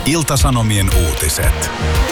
Ilta-Sanomien uutiset.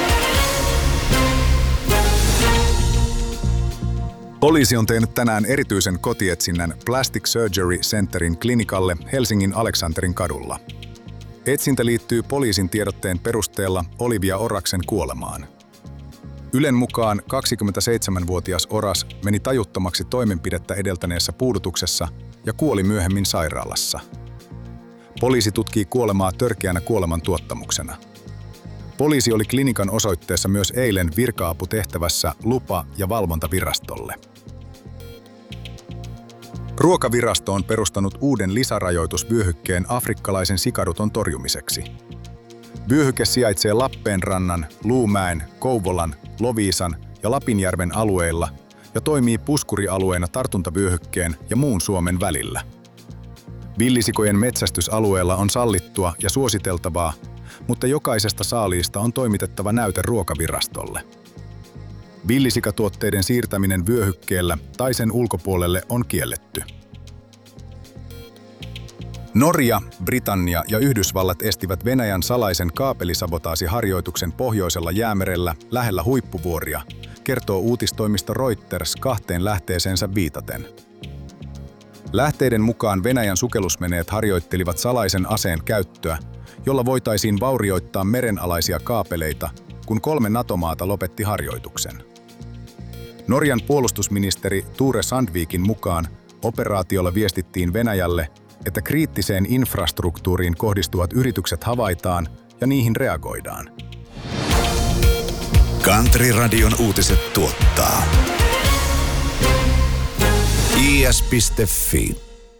Poliisi on tehnyt tänään erityisen kotietsinnän Plastic Surgery Centerin klinikalle Helsingin Aleksanterin kadulla. Etsintä liittyy poliisin tiedotteen perusteella Olivia Oraksen kuolemaan. Ylen mukaan 27-vuotias Oras meni tajuttomaksi toimenpidettä edeltäneessä puudutuksessa ja kuoli myöhemmin sairaalassa. Poliisi tutkii kuolemaa törkeänä kuolemantuottamuksena. Poliisi oli klinikan osoitteessa myös eilen virka-aputehtävässä lupa- ja valvontavirastolle. Ruokavirasto on perustanut uuden lisärajoitusvyöhykkeen afrikkalaisen sikaruton torjumiseksi. Vyöhyke sijaitsee Lappeenrannan, Luumäen, Kouvolan, Loviisan ja Lapinjärven alueilla ja toimii puskurialueena tartuntavyöhykkeen ja muun Suomen välillä. Villisikojen metsästysalueella on sallittua ja suositeltavaa, mutta jokaisesta saaliista on toimitettava näyte Ruokavirastolle. Villisikatuotteiden siirtäminen vyöhykkeellä tai sen ulkopuolelle on kielletty. Norja, Britannia ja Yhdysvallat estivät Venäjän salaisen kaapelisabotaasiharjoituksen Pohjoisella Jäämerellä lähellä huippuvuoria, kertoo uutistoimisto Reuters kahteen lähteeseensä viitaten. Lähteiden mukaan Venäjän sukellusveneet harjoittelivat salaisen aseen käyttöä, jolla voitaisiin vaurioittaa merenalaisia kaapeleita, kun 3 NATO-maata lopetti harjoituksen. Norjan puolustusministeri Ture Sandvikin mukaan operaatiolla viestittiin Venäjälle, että kriittiseen infrastruktuuriin kohdistuvat yritykset havaitaan ja niihin reagoidaan. Country-radion uutiset tuottaa is.fi.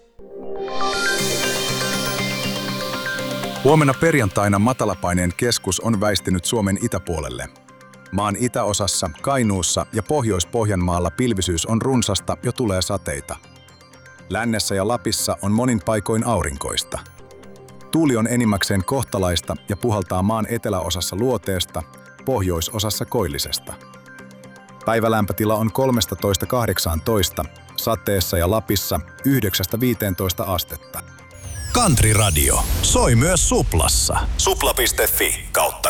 Huomenna perjantaina matalapaineen keskus on väistynyt Suomen itäpuolelle. Maan itäosassa, Kainuussa ja Pohjois-Pohjanmaalla pilvisyys on runsasta ja tulee sateita. Lännessä ja Lapissa on monin paikoin aurinkoista. Tuuli on enimmäkseen kohtalaista ja puhaltaa maan eteläosassa luoteesta, pohjoisosassa koillisesta. Päivälämpötila on 13–18, sateessa ja Lapissa 9–15 astetta. Country Radio soi myös Suplassa. Supla.fi/.